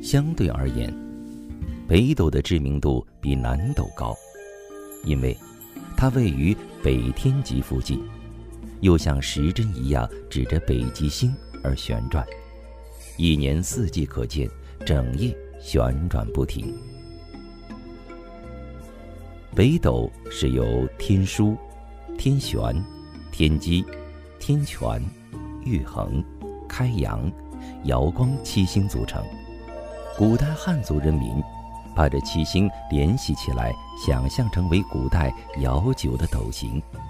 相对而言，北斗的知名度比南斗高，因为它位于北天极附近，又像时针一样指着北极星而旋转，一年四季可见，整夜旋转不停。北斗是由天枢、天璇、天机、天权、玉衡、开阳、瑶光七星组成。古代汉族人民把这七星联系起来，想象成为古代遥久的斗形。